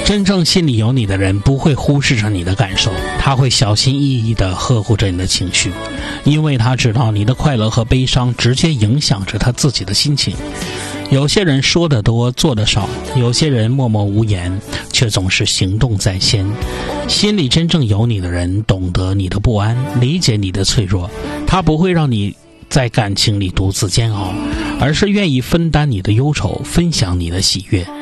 真正心里有你的人不会忽视着你的感受，他会小心翼翼地呵护着你的情绪，因为他知道你的快乐和悲伤直接影响着他自己的心情。有些人说得多做得少，有些人默默无言，却总是行动在先。心里真正有你的人懂得你的不安，理解你的脆弱，他不会让你在感情里独自煎熬，而是愿意分担你的忧愁，分享你的喜悦。